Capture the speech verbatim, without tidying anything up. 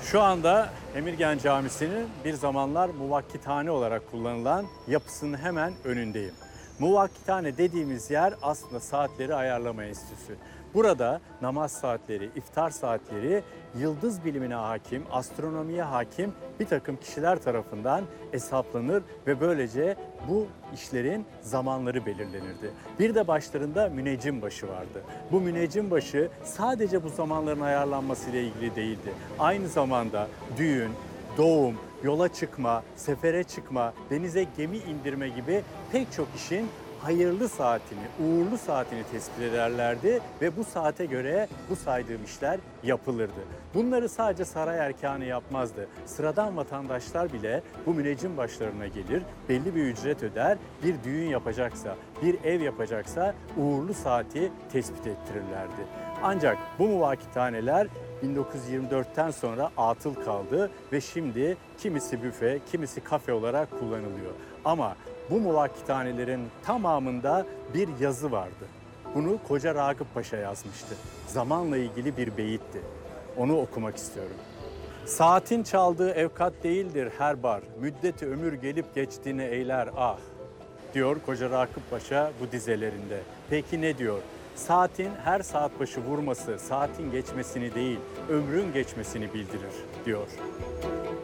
Şu anda Emirgan Camisi'nin bir zamanlar muvakkithane olarak kullanılan yapısının hemen önündeyim. Muvakkithane dediğimiz yer aslında saatleri ayarlama enstitüsü. Burada namaz saatleri, iftar saatleri yıldız bilimine hakim, astronomiye hakim bir takım kişiler tarafından hesaplanır ve böylece bu işlerin zamanları belirlenirdi. Bir de başlarında müneccim başı vardı. Bu müneccim başı sadece bu zamanların ayarlanmasıyla ilgili değildi. Aynı zamanda düğün, doğum, yola çıkma, sefere çıkma, denize gemi indirme gibi pek çok işin hayırlı saatini, uğurlu saatini tespit ederlerdi ve bu saate göre bu saydığım işler yapılırdı. Bunları sadece saray erkanı yapmazdı. Sıradan vatandaşlar bile bu müneccim başlarına gelir, belli bir ücret öder, bir düğün yapacaksa, bir ev yapacaksa uğurlu saati tespit ettirirlerdi. Ancak bu muvakkithaneler bin dokuz yüz yirmi dörtten sonra atıl kaldı ve şimdi kimisi büfe, kimisi kafe olarak kullanılıyor. Ama bu muvakkithanelerin tamamında bir yazı vardı. Bunu Koca Ragıp Paşa yazmıştı. Zamanla ilgili bir beyitti. Onu okumak istiyorum. Saatin çaldığı evkat değildir her bar. Müddeti ömür gelip geçtiğini eyler ah. Diyor Koca Ragıp Paşa bu dizelerinde. Peki ne diyor? Saatin her saat başı vurması, saatin geçmesini değil, ömrün geçmesini bildirir diyor.